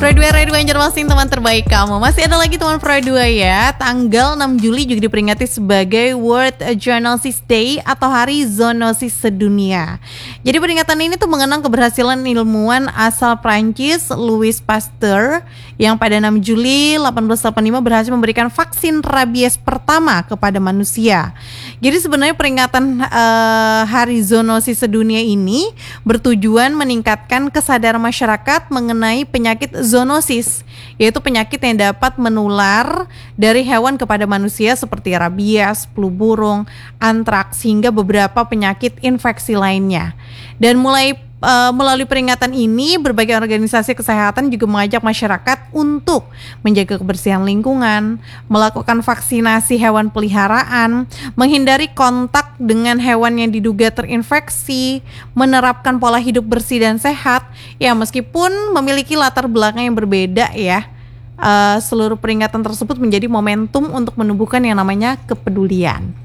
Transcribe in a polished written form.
Pro 2 Radio Banjarmasin, teman terbaik kamu. Masih ada lagi teman Pro 2 ya. Tanggal 6 Juli juga diperingati sebagai World Zoonosis Day atau Hari Zoonosis Sedunia. Jadi peringatan ini tuh mengenang keberhasilan ilmuwan asal Prancis Louis Pasteur yang pada 6 Juli 1885 berhasil memberikan vaksin rabies pertama kepada manusia. Jadi sebenarnya peringatan Hari Zoonosis Sedunia ini bertujuan meningkatkan kesadaran masyarakat mengenai penyakit zoonosis, yaitu penyakit yang dapat menular dari hewan kepada manusia seperti rabies, flu burung, antraks, hingga beberapa penyakit infeksi lainnya. Dan melalui peringatan ini, berbagai organisasi kesehatan juga mengajak masyarakat untuk menjaga kebersihan lingkungan, melakukan vaksinasi hewan peliharaan, menghindari kontak dengan hewan yang diduga terinfeksi, menerapkan pola hidup bersih dan sehat. Ya, meskipun memiliki latar belakang yang berbeda ya, seluruh peringatan tersebut menjadi momentum untuk menumbuhkan yang namanya kepedulian.